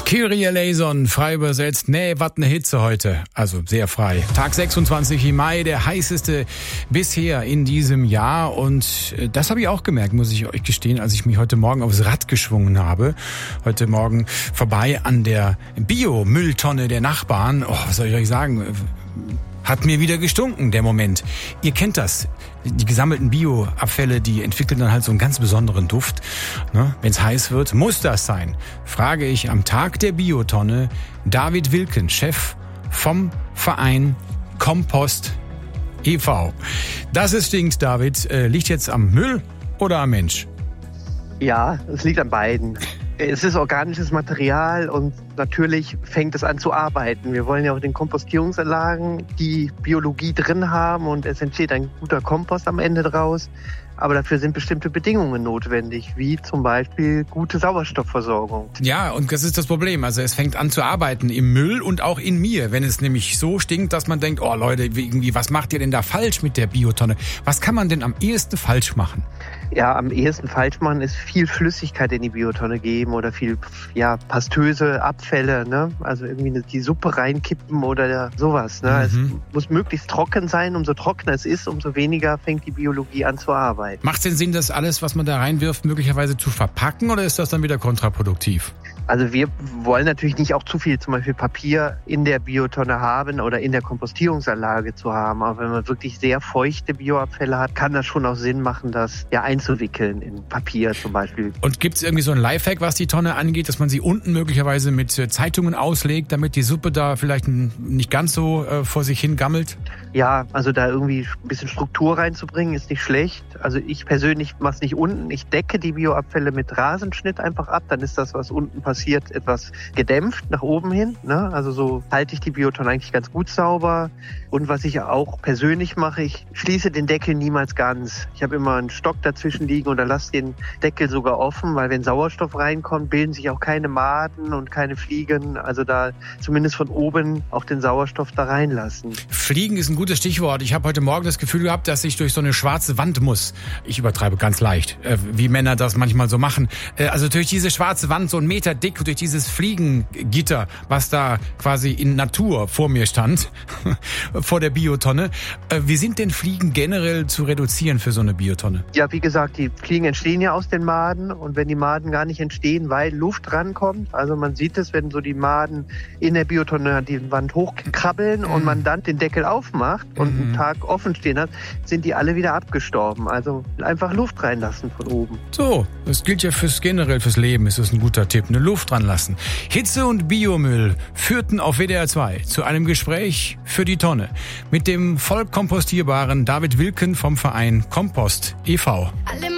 Kyrie eleison, frei übersetzt. Nee, wat ne Hitze heute. Also sehr frei. Tag 26 Mai, der heißeste bisher in diesem Jahr. Und das habe ich auch gemerkt, muss ich euch gestehen, als ich mich heute Morgen aufs Rad geschwungen habe. Heute Morgen vorbei an der Biomülltonne der Nachbarn. Oh, was soll ich euch sagen? Hat mir wieder gestunken, der Moment. Ihr kennt das. Die gesammelten Bioabfälle, die entwickeln dann halt so einen ganz besonderen Duft. Ne? Wenn es heiß wird, muss das sein. Frage ich am Tag der Biotonne David Wilken, Chef vom Verein Kompost e.V. Dass es stinkt, David, liegt jetzt am Müll oder am Mensch? Ja, es liegt an beiden. Es ist organisches Material und natürlich fängt es an zu arbeiten. Wir wollen ja auch in den Kompostierungsanlagen die Biologie drin haben und es entsteht ein guter Kompost am Ende draus. Aber dafür sind bestimmte Bedingungen notwendig, wie zum Beispiel gute Sauerstoffversorgung. Ja, und das ist das Problem. Also es fängt an zu arbeiten im Müll und auch in mir. Wenn es nämlich so stinkt, dass man denkt, oh Leute, irgendwie, was macht ihr denn da falsch mit der Biotonne? Was kann man denn am ehesten falsch machen? Ja, am ehesten falsch machen ist viel Flüssigkeit in die Biotonne geben oder viel pastöse Abfälle, ne? Also irgendwie die Suppe reinkippen oder sowas. Ne? Es muss möglichst trocken sein. Umso trockener es ist, umso weniger fängt die Biologie an zu arbeiten. Macht es denn Sinn, das alles, was man da reinwirft, möglicherweise zu verpacken oder ist das dann wieder kontraproduktiv? Also wir wollen natürlich nicht auch zu viel zum Beispiel Papier in der Biotonne haben oder in der Kompostierungsanlage zu haben. Aber wenn man wirklich sehr feuchte Bioabfälle hat, kann das schon auch Sinn machen, das ja einzuwickeln in Papier zum Beispiel. Und gibt es irgendwie so ein Lifehack, was die Tonne angeht, dass man sie unten möglicherweise mit Zeitungen auslegt, damit die Suppe da vielleicht nicht ganz so vor sich hin gammelt? Ja, also da irgendwie ein bisschen Struktur reinzubringen, ist nicht schlecht. Also ich persönlich mache es nicht unten. Ich decke die Bioabfälle mit Rasenschnitt einfach ab. Dann ist das, was unten passiert, etwas gedämpft nach oben hin. Ne? Also so halte ich die Biotonne eigentlich ganz gut sauber. Und was ich auch persönlich mache, ich schließe den Deckel niemals ganz. Ich habe immer einen Stock dazwischen liegen oder lasse den Deckel sogar offen, weil wenn Sauerstoff reinkommt, bilden sich auch keine Maden und keine Fliegen. Also da zumindest von oben auch den Sauerstoff da reinlassen. Fliegen ist ein gutes Stichwort. Ich habe heute Morgen das Gefühl gehabt, dass ich durch so eine schwarze Wand muss. Ich übertreibe ganz leicht, wie Männer das manchmal so machen. Also durch diese schwarze Wand, so 1 Meter dick, durch dieses Fliegengitter, was da quasi in Natur vor mir stand, vor der Biotonne. Wie sind denn Fliegen generell zu reduzieren für so eine Biotonne? Ja, wie gesagt, die Fliegen entstehen ja aus den Maden und wenn die Maden gar nicht entstehen, weil Luft rankommt, also man sieht es, wenn so die Maden in der Biotonne die Wand hochkrabbeln und man dann den Deckel aufmacht und einen Tag offen stehen hat, sind die alle wieder abgestorben. Also einfach Luft reinlassen von oben. So, das gilt ja generell fürs Leben, ist das ein guter Tipp. Eine Luft ranlassen. Hitze und Biomüll führten auf WDR 2 zu einem Gespräch für die Tonne mit dem vollkompostierbaren David Wilken vom Verein Kompost e.V.